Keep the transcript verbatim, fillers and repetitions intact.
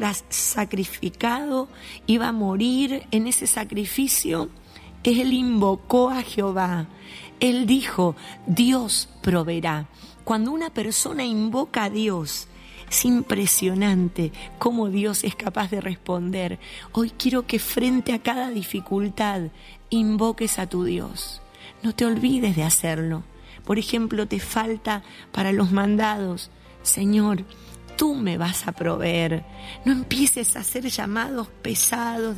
tras sacrificado, iba a morir en ese sacrificio, él invocó a Jehová. Él dijo, Dios proveerá. Cuando una persona invoca a Dios, es impresionante cómo Dios es capaz de responder. Hoy quiero que frente a cada dificultad invoques a tu Dios. No te olvides de hacerlo. Por ejemplo, te falta para los mandados. Señor, tú me vas a proveer. No empieces a hacer llamados pesados